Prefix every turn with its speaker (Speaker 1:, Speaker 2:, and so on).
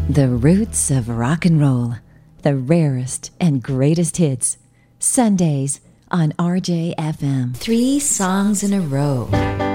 Speaker 1: The roots of rock and roll, the rarest and greatest hits. Sundays on RJFM.
Speaker 2: 3 songs in a row.